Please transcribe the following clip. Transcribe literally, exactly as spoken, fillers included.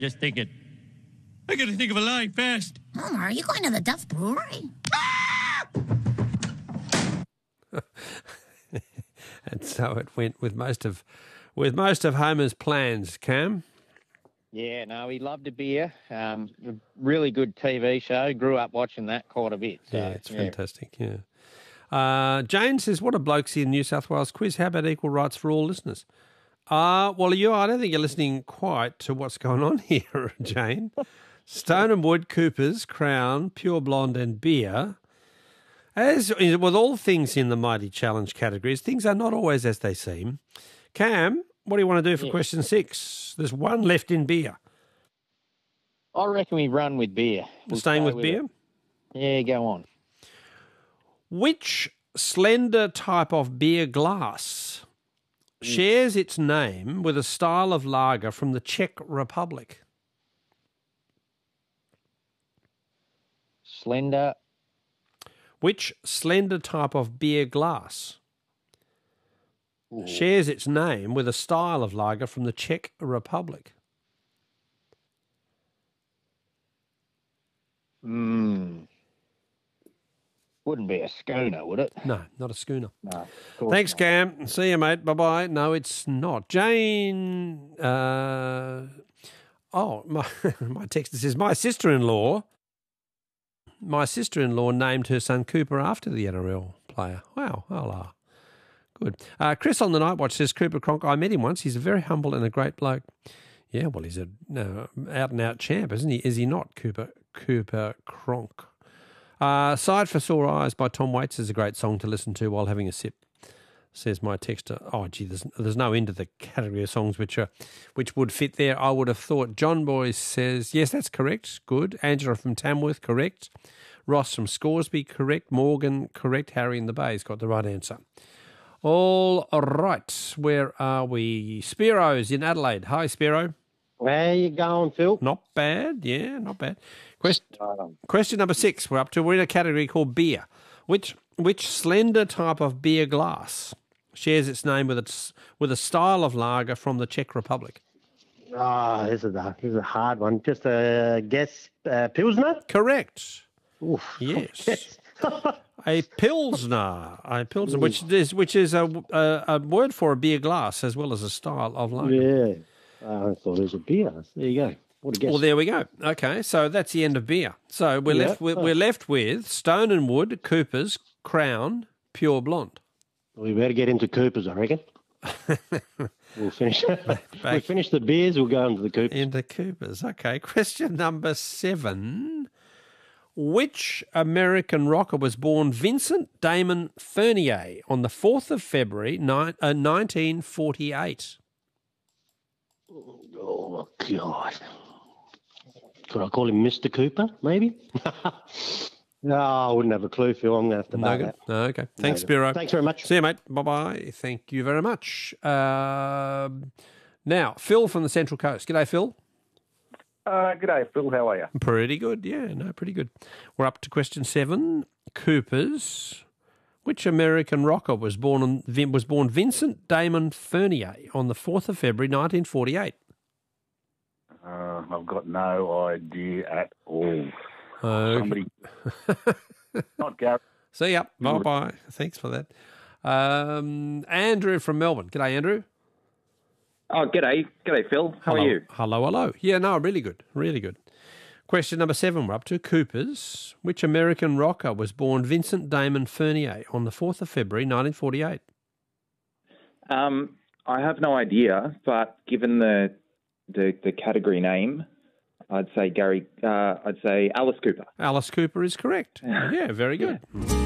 Just think it. I got to think of a line fast. Homer, are you going to the Duff Brewery? And so it went with most of, with most of Homer's plans. Cam. Yeah, no, he loved a beer. Um, a really good T V show. Grew up watching that quite a bit. So, Yeah, it's yeah. fantastic. Yeah. Uh, Jane says, "What a blokes in New South Wales quiz. How about equal rights for all listeners?" Uh, well, you, I don't think you're listening quite to what's going on here, Jane. Stone and Wood, Coopers, Crown, Pure Blonde and Beer. As with all things in the Mighty Challenge categories, things are not always as they seem. Cam, what do you want to do for Yeah. question six? There's one left in beer. I reckon we run with beer. We'll Staying stay with beer? it. Yeah, go on. Which slender type of beer glass shares its name with a style of lager from the Czech Republic? Slender. Which slender type of beer glass shares its name with a style of lager from the Czech Republic? Mm. Wouldn't be a schooner, would it? No, not a schooner. No. of course Thanks, not. Cam. See you, mate. Bye-bye. No, it's not. Jane, uh, oh, my, my text says, my sister-in-law, my sister-in-law named her son Cooper after the N R L player. Wow, hola. Good. Uh, Chris on the Night Watch says, Cooper Cronk, I met him once. He's a very humble and a great bloke. Yeah, well, he's a no, out-and-out champ, isn't he? Is he not, Cooper Cooper Cronk? Uh, Side for Sore Eyes by Tom Waits is a great song to listen to while having a sip, says my texter. Oh, gee, there's, there's no end to the category of songs which are which would fit there, I would have thought. John Boyce says, yes, that's correct. Good. Angela from Tamworth, correct. Ross from Scoresby, correct. Morgan, correct. Harry in the Bay's got the right answer. All right. Where are we? Spiro's in Adelaide. Hi, Spiro. Where you going, Phil? Not bad. Yeah, not bad. Question, question number six. We're up to, we're in a category called beer. Which which slender type of beer glass shares its name with its with a style of lager from the Czech Republic? Oh, this is a this is a hard one. Just a guess, uh, Pilsner? Correct. Oof. Yes. A Pilsner. A Pilsner, which is which is a, a a word for a beer glass as well as a style of lager. Yeah. Uh, I thought it was a beer. There you go. What a guess. Well, there we go. Okay, so that's the end of beer. So we're Yeah. left with, we're left with Stone and Wood, Coopers, Crown, Pure Blonde. We better get into Coopers, I reckon. We'll finish. we finish the beers. We'll go into the Coopers. Into Coopers. Okay. Question number seven. Which American rocker was born Vincent Damon Fernier on the fourth of February, ni- uh, nineteen forty-eight? Oh, God. Could I call him Mister Cooper, maybe? No, I wouldn't have a clue, Phil. I'm going to have to No, know good. that. No, okay. Thanks, No, Spiro. Thanks very much. See you, mate. Bye-bye. Thank you very much. Um now, Phil from the Central Coast. G'day, Phil. Uh, g'day, Phil. How are you? Pretty good. Yeah, no, pretty good. We're up to question seven. Coopers. Which American rocker was born on, Vin- was born Vincent Damon Fernier on the fourth of February, nineteen forty-eight? Uh, I've got no idea at all. Uh, Somebody, not Gary. See ya. Bye-bye. Thanks for that. Um, Andrew from Melbourne. G'day, Andrew. Oh, g'day. G'day, Phil. How hello. are you? Hello, hello. Yeah, no, really good. Really good. Question number seven, we're up to. Coopers. Which American rocker was born Vincent Damon Fernier on the fourth of February, nineteen forty-eight? Um, I have no idea, but given the the, the category name, I'd say Gary. Uh, I'd say Alice Cooper. Alice Cooper is correct. Yeah, very good.